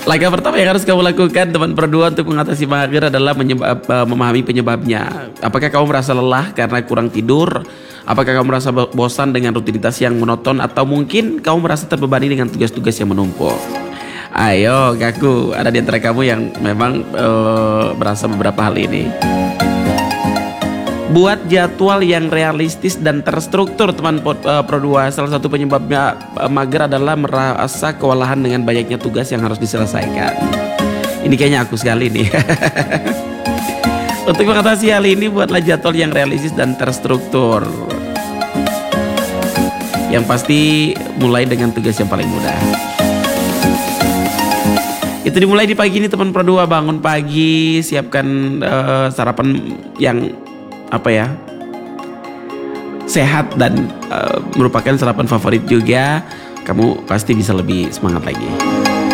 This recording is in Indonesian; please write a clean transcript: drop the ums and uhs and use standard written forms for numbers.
Langkah pertama yang harus kamu lakukan teman berdua untuk mengatasi mager adalah memahami penyebabnya. Apakah kamu merasa lelah karena kurang tidur? Apakah kamu merasa bosan dengan rutinitas yang monoton? Atau mungkin kamu merasa terbebani dengan tugas-tugas yang menumpuk? Ayo ngaku, ada di antara kamu yang memang merasa beberapa hal ini. Buat jadwal yang realistis dan terstruktur teman Pro 2. Salah satu penyebabnya mager adalah merasa kewalahan dengan banyaknya tugas yang harus diselesaikan. Ini kayaknya aku sekali nih. Untuk mengatasi hal ini, buatlah jadwal yang realistis dan terstruktur. Yang pasti mulai dengan tugas yang paling mudah. Itu dimulai di pagi ini teman Pro 2. Bangun pagi, siapkan sarapan yang sehat dan merupakan sarapan favorit juga. Kamu pasti bisa lebih semangat lagi.